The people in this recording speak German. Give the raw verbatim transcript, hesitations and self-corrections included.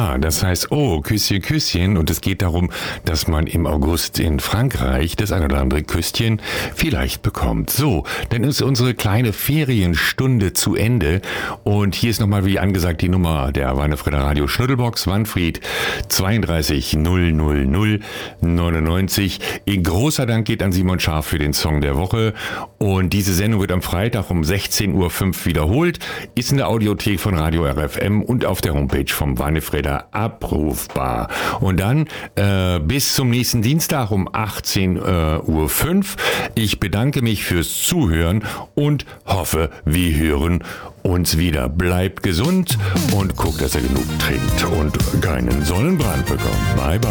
Ja, das heißt, oh, Küsschen, Küsschen. Und es geht darum, dass man im August in Frankreich das ein oder andere Küsschen vielleicht bekommt. So, dann ist unsere kleine Ferienstunde zu Ende. Und hier ist nochmal wie angesagt die Nummer der Wannefrieder Radio Schnuddelbox, Wanfried zweiunddreißig null null null neunundneunzig. Ein großer Dank geht an Simon Scharf für den Song der Woche. Und diese Sendung wird am Freitag um sechzehn Uhr fünf wiederholt, ist in der Audiothek von Radio R F M und auf der Homepage vom Wannefrieder abrufbar. Und dann äh, bis zum nächsten Dienstag um achtzehn Uhr fünf. Ich bedanke mich fürs Zuhören und hoffe, wir hören uns wieder. Bleibt gesund und guckt, dass ihr genug trinkt und keinen Sonnenbrand bekommt. Bye, bye.